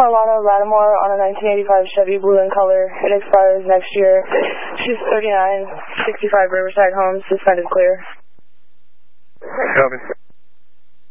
Carlotta Lattimore on a 1985 Chevy blue in color. It expires next year. She's 39, 65 Riverside Homes, suspended clear. Copy.